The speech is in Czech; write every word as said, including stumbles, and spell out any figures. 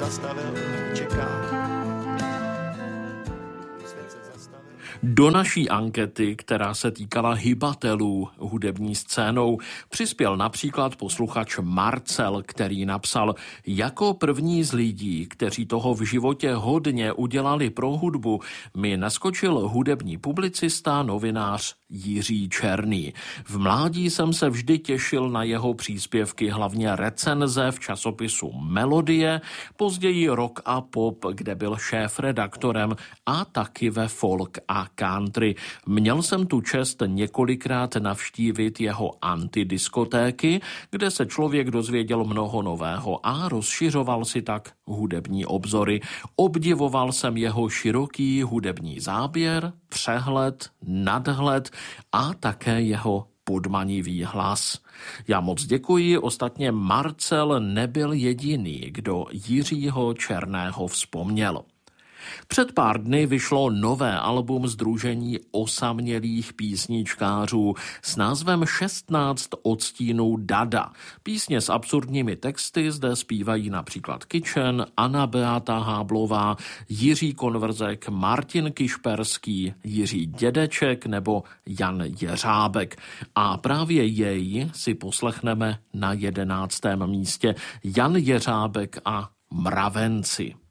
zastavil, čeká. Do naší ankety, která se týkala hybatelů hudební scénou, přispěl například posluchač Marcel, který napsal: jako první z lidí, kteří toho v životě hodně udělali pro hudbu, mi naskočil hudební publicista, novinář Jiří Černý. V mládí jsem se vždy těšil na jeho příspěvky, hlavně recenze v časopisu Melodie, později Rock a Pop, kde byl šéfredaktorem, a taky ve folk a country. Měl jsem tu čest několikrát navštívit jeho antidiskotéky, kde se člověk dozvěděl mnoho nového a rozšiřoval si tak hudební obzory. Obdivoval jsem jeho široký hudební záběr, přehled, nadhled a také jeho podmanivý hlas. Já moc děkuji, ostatně Marcel nebyl jediný, kdo Jiřího Černého vzpomněl. Před pár dny vyšlo nové album sdružení osamělých písničkářů s názvem šestnáct odstínů Dada. Písně s absurdními texty zde zpívají například Kitchen, Anna Beata Háblová, Jiří Konvrzek, Martin Kišperský, Jiří Dědeček nebo Jan Jeřábek. A právě jej si poslechneme na jedenáctém místě. Jan Jeřábek a Mravenci.